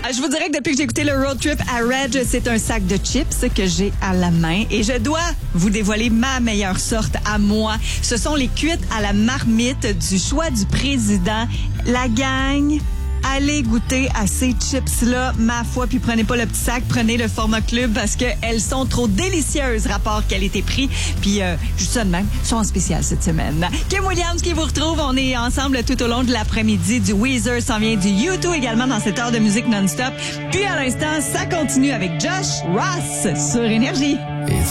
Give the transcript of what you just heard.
Je vous dirais que depuis que j'ai écouté le road trip à Reg, c'est un sac de chips que j'ai à la main et je dois vous dévoiler ma meilleure sorte à moi. Ce sont les cuites à la marmite du choix du président. La gang, allez goûter à ces chips-là, ma foi, puis prenez pas le petit sac, prenez le format club parce qu'elles sont trop délicieuses, rapport qualité-prix. Puis, juste ça de même, sont en spécial cette semaine. Kim Williams qui vous retrouve, on est ensemble tout au long de l'après-midi. Du Weezer s'en vient, du U2 également dans cette heure de musique non-stop. Puis à l'instant, ça continue avec Josh Ross sur Énergie.